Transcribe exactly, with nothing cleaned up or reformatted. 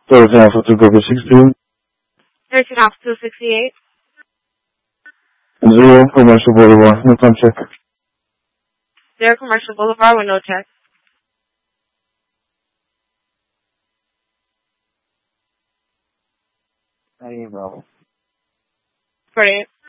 thirteen Alpha two, Cover sixty-two. thirteen Alpha two sixty-eight. Zero, Commercial Boulevard, no time check. Zero Commercial Boulevard with no check. Hey, bro. Great.